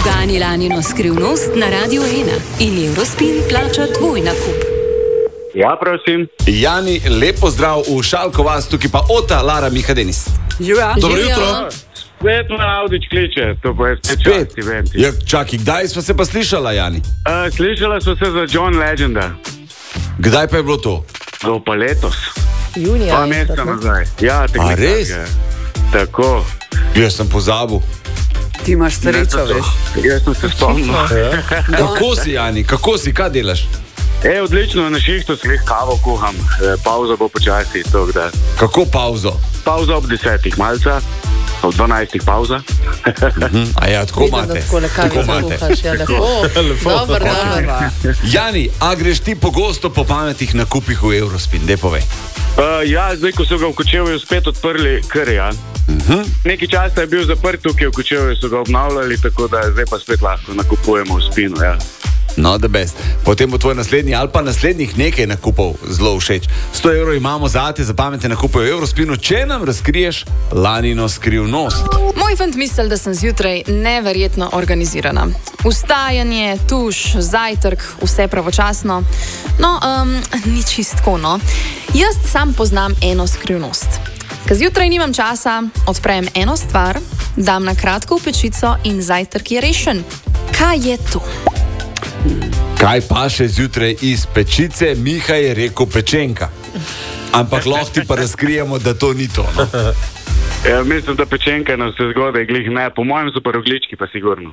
Ugani lanino skrivnost na Radiu 1 in Eurospin plača tvoj nakup. Ja, prosim. Jani, lepo zdrav v Šalko vas, tukaj pa Ota, Lara, Miha, Denis. Živijo. Dobro jutro. Spet me Audič kliče, to pa je spet čas. Ja, čakaj, kdaj smo se pa slišala, Jani? Slišala so se za John Legenda. Kdaj pa je bilo to? To pa letos. Junija. 2 meseca nazaj. Ja, A res? Tako. Jaz sem pozabil. Ti imaš srečo, veš. Jaz sem se spomnil. Kako si, Jani? Kako si? Kaj delaš? Odlično, na šihtu slih kavo kuham. Pauza bo počasi, to kdaj. Kako pauzo? Pauza ob 10 malca, ob 12 pauza. A ja, tako imate. Tako imate. Dobar dan. Jani, a greš ti pogosto po pametnih nakupih v Eurospin? Dej povej. Ja, zdaj, ko so ga v Kočevju spet odprli, kar ja. Nekaj časa je bil zaprt tukaj v Kočevju, so ga obnavljali, tako da zdaj pa spet lahko nakupujemo v Spinu, ja. No, the best. Potem bo tvoj naslednji ali pa naslednjih nekaj nakupov zelo všeč. 100 evrov imamo zate za pametne nakupe v Eurospinu, če nam razkriješ lanino skrivnost. Moj fant misli, da sem zjutraj neverjetno organizirana. Vstajanje, tuš, zajtrk, vse pravočasno. No, ni čistko, no. Jaz sam poznam eno skrivnost. Ker zjutraj nimam časa, odprem eno stvar, dam na kratko v pečico in zajtrk je rešen. Kaj je to? Kaj pa še zjutraj iz pečice? Miha je rekel pečenka. Ampak lahko ti pa razkrijemo, da to ni to. No? Ja, mislim, da pečenka na vse zgodaj glih ne. Po mojem so pa rogljički pa sigurno.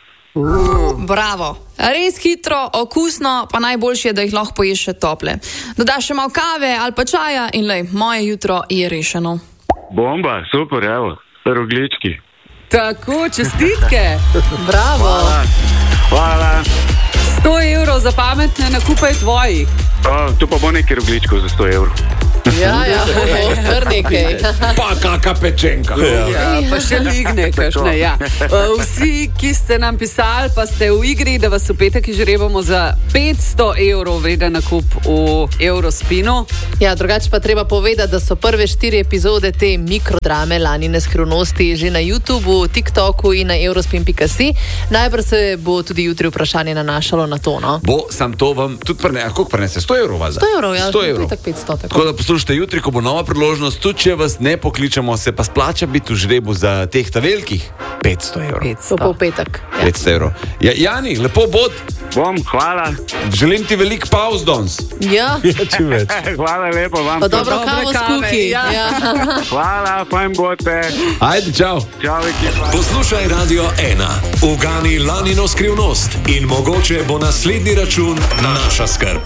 Bravo. Res hitro, okusno, pa najboljše je, da jih lahko poješ še tople. Dodaš še malo kave ali pa čaja in lej, moje jutro je rešeno. Bomba, super, evo, rogljički. Tako, čestitke. Bravo. Hvala. 100 evrov za pametne nakupe tvojih. Tu pa bo nekaj rogličkov za 100 evrov. Ja, kar nekaj. Pa kaka pečenka. Ja, pa še ligne, kakšne, ja. Vsi, ki ste nam pisali, pa ste v igri, da vas v petek izžrebamo za 500 evrov vreden nakup v Eurospinu. Ja, drugače pa treba povedati, da so prve 4 epizode te mikrodrame Lanine skrivnosti že na YouTubeu, TikToku in na eurospin.si. Najbrž se bo tudi jutri vprašanje nanašalo na to, no? Bo, sam to vam tudi koliko prenese? 100 evrov vas? 100 evrov, ja. 100 evrov. 500, tako da poslušajte jutri, ko bo nova priložnost, tudi če vas ne pokličemo, se pa splača biti v žrebu za teh ta velikih 500 evrov. 500. To pa v petek. Ja. 500 evrov. Ja, Jani, lepo bod. Bom, hvala. Želim ti velik pauz danes. Ja. Čim več. Hvala lepo vam. Pa dobro kavo skuhi. Ja. Hvala, fajn bote. Ajde, čau. Čau, ekipa. Poslušaj Radio 1. Ugani lanino skrivnost in mogoče bo naslednji račun naša skrb.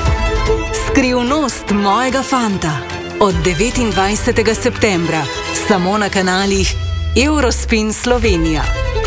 Skrivnost mojega fanta od 29. septembra samo na kanalih Eurospin Slovenija.